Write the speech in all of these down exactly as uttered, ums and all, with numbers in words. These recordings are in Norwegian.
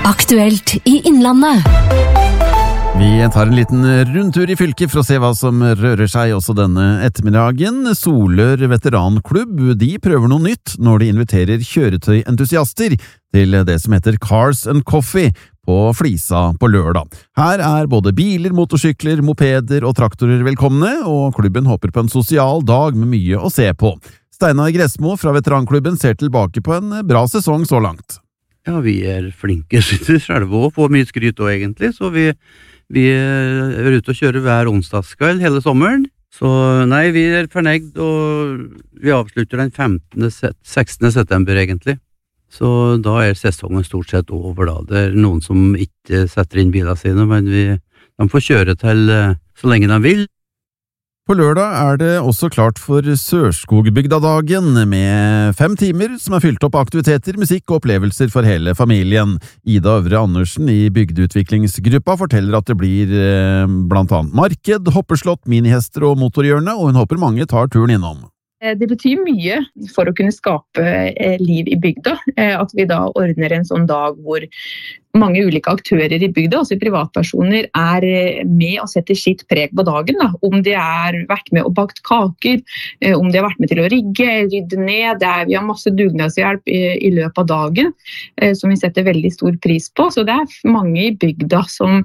Aktuelt i Innlandet. Vi tar en liten rundtur i fylket for å se hva som rører seg også denne ettermiddagen. Solør veteranklubb, de prøver noe nytt når de inviterer kjøretøyentusiaster til det som heter Cars and Coffee på Flisa på lørdag. Her er både biler, motorsykler, mopeder og traktorer velkomne, og klubben håper på en sosial dag med mye å se på. Steinar Gressmo fra veteranklubben ser tilbake på en bra sesong så langt. Ja, vi er flinke selv og får mye skryt også egentlig, så vi, vi er ute og kjører hver onsdagskveld hele sommeren. Så nei, vi er fornøyd, og vi avslutter den femtende, sekstende september egentlig. Så da er sesongen stort sett over da. Det er noen som ikke setter inn bilene sine, men vi, de får kjøre til så lenge de vil. På lørdag er det også klart for Sørskogbygdadagen, med fem timer som er fylt opp aktiviteter, musikk og opplevelser for hele familien. Ida Øvre Andersen i bygdeutviklingsgruppa forteller at det blir eh, blant annet marked, hoppeslott, minihester og motorhjørne, og hun håper mange tar turen innom. Det betyr mye for å kunne skape liv i bygda, at vi da ordner en sånn dag hvor mange ulike aktører i bygda, altså privatpersoner, er med og setter sitt preg på dagen. Da. Om de har vært med og bakt kaker, om de har vært med til å rigge, rydde ned, det er, vi har masse dugnadshjelp i, i løpet av dagen, som vi setter veldig stor pris på. Så det er mange i bygda som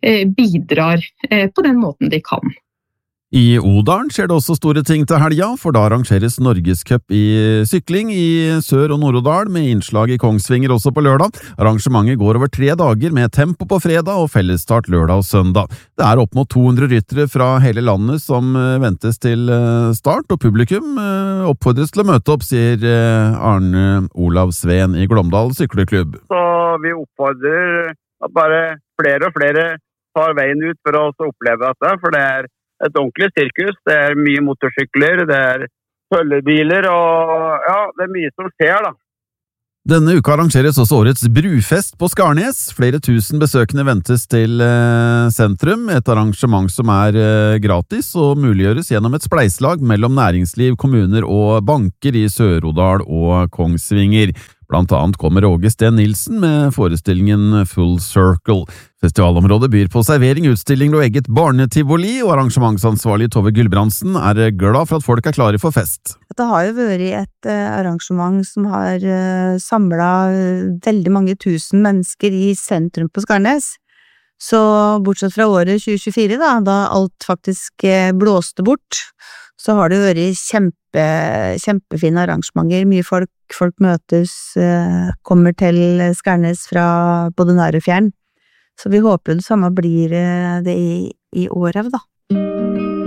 bidrar på den måten de kan. I Odalen skjer det også store ting til helga, for da arrangeres Norgescup i sykling i Sør- og Nord-Odal, med innslag i Kongsvinger også på lørdag. Arrangementet går over tre dager med tempo på fredag og fellesstart lørdag og søndag. Det er opp mot to hundre ryttere fra hele landet som ventes til start, og publikum oppfordres til å møte opp, sier Arne Olav Sveen i Glåmdal Sykkelklubb. Så vi oppfordrer at bare flere og flere tar veien ut for å oppleve dette, for det er et ordentlig sirkus, det er mye motorsykler, det er følgebiler, og ja, det er mye som skjer da. Denne uka arrangeres også årets brufest på Skarnes. Flere tusen besøkende ventes til eh, sentrum, et arrangement som er eh, gratis og muliggjøres gjennom et spleislag mellom næringsliv, kommuner og banker i Sør-Odal og Kongsvinger. Blant annet kommer Åge Sten Nilsen med forestillingen Full Circle. Festivalområdet byr på servering, utstilling og eget barnetivoli, og arrangementsansvarlig Tove Gulbrandsen er glad for at folk er klare for fest. Det har jo vært et arrangement som har samlet veldig mange tusen mennesker i sentrum på Skarnes. Så bortsett fra året tjue tjuefire, da, da alt faktisk blåste bort, så har det vært kjempe, kjempefine arrangementer. Mye folk, folk møtes, kommer til Skarnes fra både nær og fjern. Så vi håper det samme blir det i, i året, da.